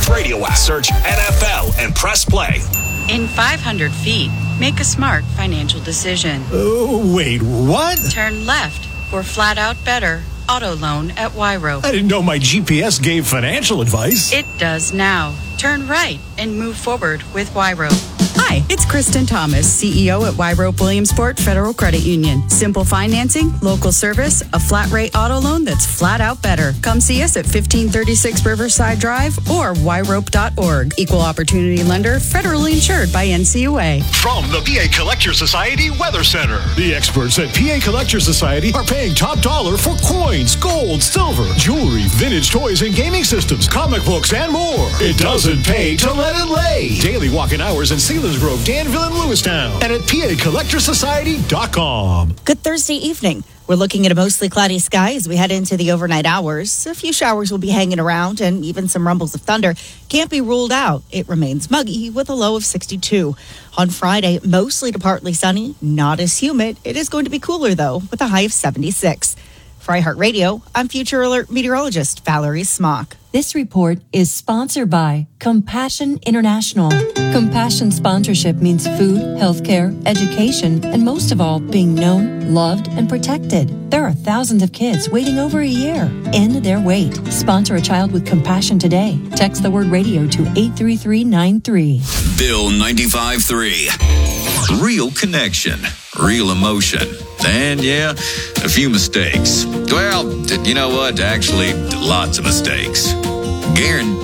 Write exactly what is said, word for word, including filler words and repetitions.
Radio app. Search N F L and press play. In five hundred feet, make a smart financial decision. Uh, wait, what? Turn left for flat out better auto loan at Wyro. I didn't know my G P S gave financial advice. It does now. Turn right and move forward with Wyro. Hi, it's Kristen Thomas, C E O at Wyrope Williamsport Federal Credit Union. Simple financing, local service, a flat rate auto loan that's flat out better. Come see us at fifteen thirty-six Riverside Drive or wyrope dot org. Equal opportunity lender, federally insured by N C U A. From the P A Collector Society Weather Center. The experts at P A Collector Society are paying top dollar for coins, gold, silver, jewelry, vintage toys and gaming systems, comic books, and more. It doesn't pay to let it lay. Daily walk-in hours in Selinsgrove, Danville, and Lewistown. And at P A Collector Society dot com. Good Thursday evening. We're looking at a mostly cloudy sky as we head into the overnight hours. A few showers will be hanging around and even some rumbles of thunder can't be ruled out. It remains muggy with a low of sixty-two. On Friday, mostly to partly sunny, not as humid. It is going to be cooler, though, with a high of seventy-six. For iHeartRadio, I'm Future Alert meteorologist Valerie Smock. This report is sponsored by Compassion International. Compassion sponsorship means food, healthcare, education, and most of all, being known, loved, and protected. There are thousands of kids waiting over a year. End their wait. Sponsor a child with compassion today. Text the word radio to eight three three nine three. Bill ninety-five point three. Real connection. Real emotion. And yeah, a few mistakes. Well, you know what? Actually, lots of mistakes. Guaranteed.